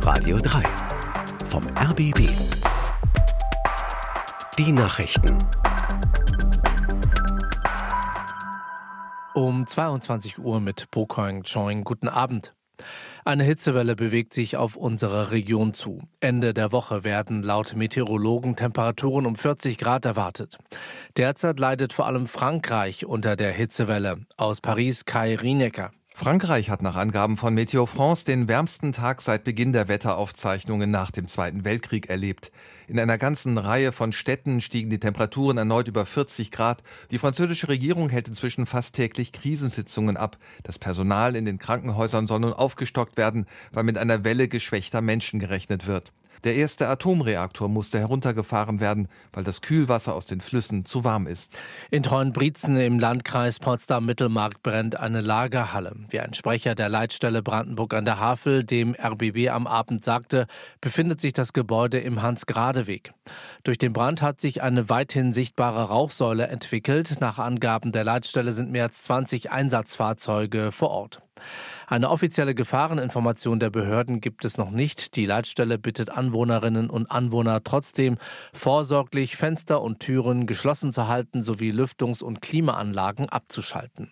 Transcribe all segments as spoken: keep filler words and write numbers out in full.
Radio drei vom R B B. Die Nachrichten. Um zweiundzwanzig Uhr mit Po Koing Choing. Guten Abend. Eine Hitzewelle bewegt sich auf unsere Region zu. Ende der Woche werden laut Meteorologen Temperaturen um vierzig Grad erwartet. Derzeit leidet vor allem Frankreich unter der Hitzewelle. Aus Paris Kai Rienecker. Frankreich hat nach Angaben von Météo France den wärmsten Tag seit Beginn der Wetteraufzeichnungen nach dem Zweiten Weltkrieg erlebt. In einer ganzen Reihe von Städten stiegen die Temperaturen erneut über vierzig Grad. Die französische Regierung hält inzwischen fast täglich Krisensitzungen ab. Das Personal in den Krankenhäusern soll nun aufgestockt werden, weil mit einer Welle geschwächter Menschen gerechnet wird. Der erste Atomreaktor musste heruntergefahren werden, weil das Kühlwasser aus den Flüssen zu warm ist. In Treuenbrietzen im Landkreis Potsdam-Mittelmark brennt eine Lagerhalle. Wie ein Sprecher der Leitstelle Brandenburg an der Havel dem R B B am Abend sagte, befindet sich das Gebäude im Hans-Grade-Weg. Durch den Brand hat sich eine weithin sichtbare Rauchsäule entwickelt. Nach Angaben der Leitstelle sind mehr als zwanzig Einsatzfahrzeuge vor Ort. Eine offizielle Gefahreninformation der Behörden gibt es noch nicht. Die Leitstelle bittet Anwohnerinnen und Anwohner trotzdem, vorsorglich Fenster und Türen geschlossen zu halten sowie Lüftungs- und Klimaanlagen abzuschalten.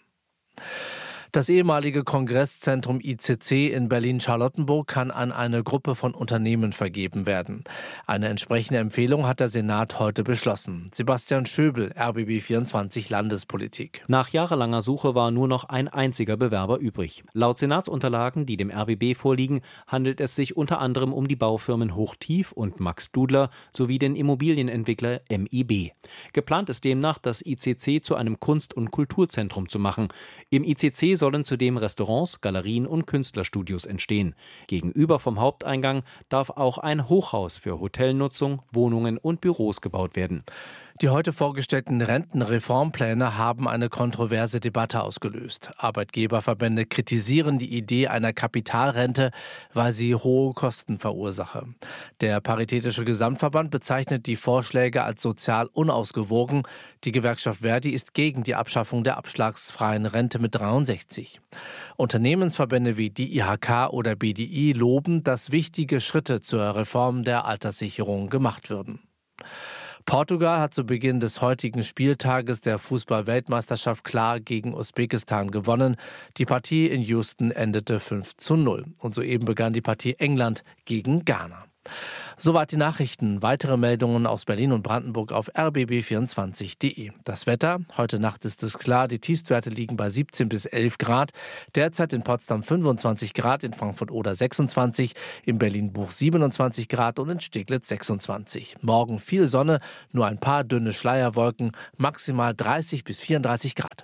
Das ehemalige Kongresszentrum I C C in Berlin-Charlottenburg kann an eine Gruppe von Unternehmen vergeben werden. Eine entsprechende Empfehlung hat der Senat heute beschlossen. Sebastian Schöbel, R B B vierundzwanzig Landespolitik. Nach jahrelanger Suche war nur noch ein einziger Bewerber übrig. Laut Senatsunterlagen, die dem R B B vorliegen, handelt es sich unter anderem um die Baufirmen Hochtief und Max Dudler sowie den Immobilienentwickler M I B. Geplant ist demnach, das I C C zu einem Kunst- und Kulturzentrum zu machen. Im I C C sollen zudem Restaurants, Galerien und Künstlerstudios entstehen. Gegenüber vom Haupteingang darf auch ein Hochhaus für Hotelnutzung, Wohnungen und Büros gebaut werden. Die heute vorgestellten Rentenreformpläne haben eine kontroverse Debatte ausgelöst. Arbeitgeberverbände kritisieren die Idee einer Kapitalrente, weil sie hohe Kosten verursache. Der Paritätische Gesamtverband bezeichnet die Vorschläge als sozial unausgewogen. Die Gewerkschaft Verdi ist gegen die Abschaffung der abschlagsfreien Rente mit dreiundsechzig. Unternehmensverbände wie die I H K oder B D I loben, dass wichtige Schritte zur Reform der Alterssicherung gemacht würden. Portugal hat zu Beginn des heutigen Spieltages der Fußball-Weltmeisterschaft klar gegen Usbekistan gewonnen. Die Partie in Houston endete fünf zu null. Und soeben begann die Partie England gegen Ghana. Soweit die Nachrichten. Weitere Meldungen aus Berlin und Brandenburg auf r b b vierundzwanzig punkt de. Das Wetter. Heute Nacht ist es klar. Die Tiefstwerte liegen bei siebzehn bis elf Grad. Derzeit in Potsdam fünfundzwanzig Grad, in Frankfurt-Oder sechsundzwanzig, in Berlin-Buch siebenundzwanzig Grad und in Steglitz sechsundzwanzig. Morgen viel Sonne, nur ein paar dünne Schleierwolken, maximal dreißig bis vierunddreißig Grad.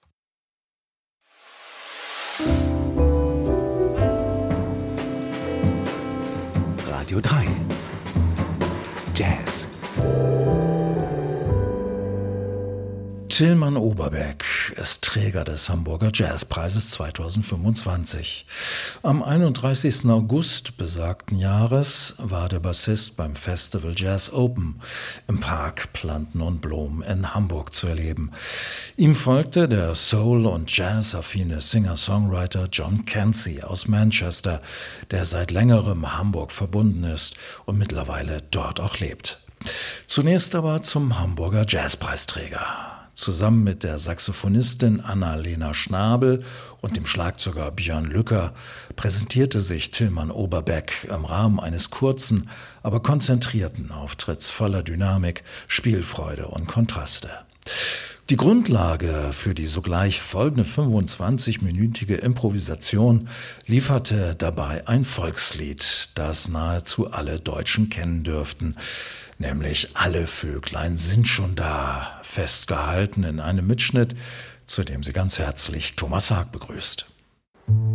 Radio drei. Jazz. Tilman Oberbeck ist Träger des Hamburger Jazzpreises zweitausendfünfundzwanzig. Am einunddreißigsten August besagten Jahres war der Bassist beim Festival Jazz Open im Park Planten und Blumen in Hamburg zu erleben. Ihm folgte der Soul- und Jazz-affine Singer-Songwriter John Cansey aus Manchester, der seit längerem Hamburg verbunden ist und mittlerweile dort auch lebt. Zunächst aber zum Hamburger Jazzpreisträger. Zusammen mit der Saxophonistin Anna-Lena Schnabel und dem Schlagzeuger Björn Lücker präsentierte sich Tilman Oberbeck im Rahmen eines kurzen, aber konzentrierten Auftritts voller Dynamik, Spielfreude und Kontraste. Die Grundlage für die sogleich folgende fünfundzwanzigminütige Improvisation lieferte dabei ein Volkslied, das nahezu alle Deutschen kennen dürften, nämlich Alle Vöglein sind schon da, festgehalten in einem Mitschnitt, zu dem sie ganz herzlich Thomas Haag begrüßt.